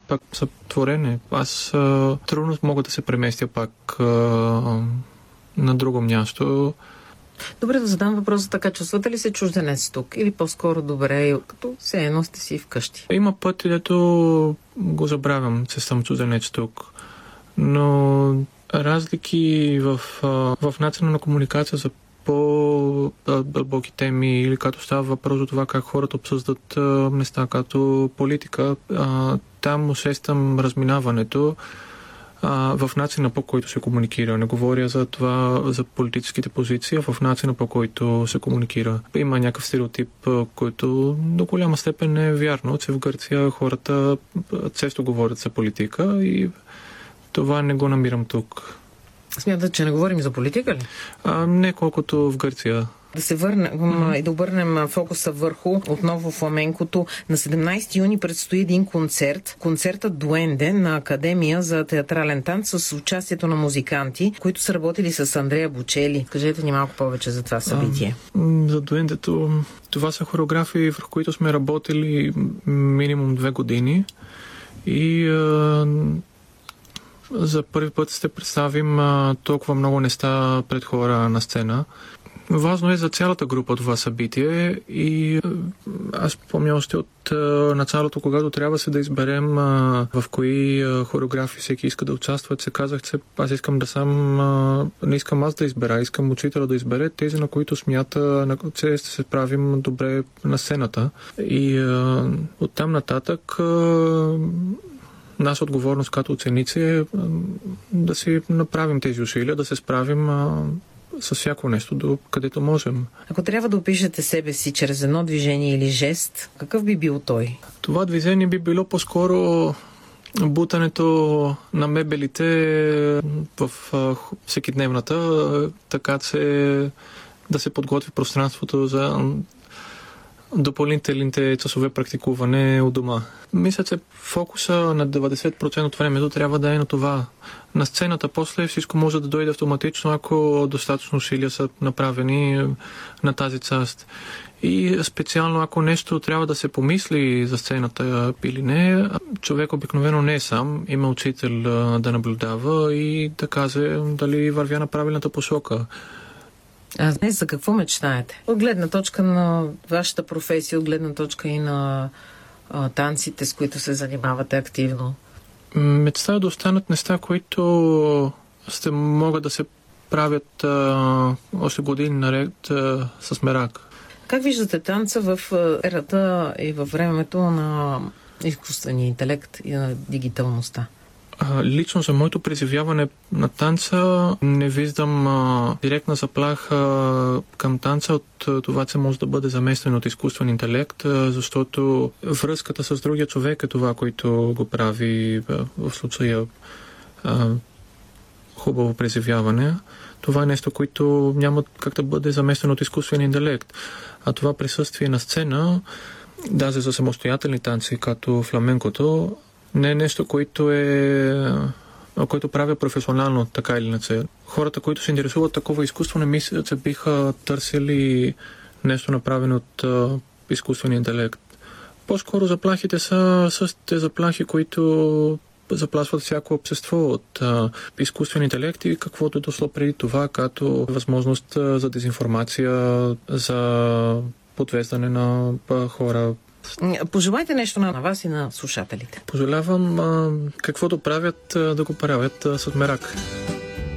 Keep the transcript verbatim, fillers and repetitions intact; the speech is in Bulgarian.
пак са творене. Аз а, трудно мога да се преместя пак а, на друго място. Добре, да задам въпроса така. Чувствате ли се чужденец тук? Или по-скоро добре, като все едно сте си вкъщи? Има пъти, дето го забравям, че съм чужденец тук. Но разлики в, в начина на комуникация за по-дълбоки теми или като става въпрос за това как хората обсъждат неща като политика, там усещам разминаването в начина, по който се комуникира. Не говоря за това, за политическите позиции, а в начина, по който се комуникира. Има някакъв стереотип, който до голяма степен не е вярно, че в Гърция хората често говорят за политика и това не го намирам тук. Смятате, че не говорим за политика ли? А, не колкото в Гърция. Да се върнем mm-hmm. и да обърнем фокуса върху отново фламенкото. На седемнайсети юни предстои един концерт. Концертът Дуенде на Академия за театрален танц с участието на музиканти, които са работили с Андрея Бочели. Кажете ни малко повече за това събитие. А, за Дуендето, това са хореографии, върху които сме работили минимум две години. И а, за първи път ще представим а, толкова много неща пред хора на сцена. Важно е за цялата група това събитие и аз помня още от а, началото, когато трябва се да изберем а, в кои а, хореографии всеки иска да участва, се казах, че аз искам да сам, а, не искам аз да избера, искам учителя да избере тези, на които смята, че ще се справим добре на сцената. И а, оттам нататък а, наша отговорност като ученици е да си направим тези усилия, да се справим а, с всяко нещо, до където можем. Ако трябва да опишете себе си чрез едно движение или жест, какъв би бил той? Това движение би било по-скоро бутането на мебелите в а, всекидневната, така че да се подготви пространството за допълнителните часове практикуване у дома. Мисля, че фокуса на деветдесет процента от времето трябва да е на това. На сцената после всичко може да дойде автоматично, ако достатъчно усилия са направени на тази част. И специално ако нещо трябва да се помисли за сцената или не, човек обикновено не е сам, има учител да наблюдава и да каже дали вървя на правилната посока. А днес за какво мечтаете? От гледна точка на вашата професия, от гледна точка и на а, танците, с които се занимавате активно? Мечтая да останат неща, които ще могат да се правят а, още години наред а, с мерак. Как виждате танца в ерата и във времето на изкуствения интелект и на дигиталността? Лично за моето преживяване на танца не виждам а, директна заплаха към танца от това, че може да бъде заместен от изкуствен интелект, а, защото връзката с другия човек е това, което го прави а, в случая а, хубаво преживяване. Това е нещо, което няма как да бъде заместено от изкуствен интелект. А това присъствие на сцена, даже за самостоятелни танци, като фламенкото, не е нещо, което е което правя професионално, така или иначе. Хората, които се интересуват такова изкуство, не мислят, че биха търсили нещо направено от а, изкуствения интелект. По-скоро заплахите са същите заплахи, които заплашват всяко общество от а, изкуствен интелект и каквото е дошло преди това, като възможност а, за дезинформация, за подвеждане на а, хора. Пожелайте нещо на вас и на слушателите. Пожелавам а, каквото правят, а, да го правят а, с мерак.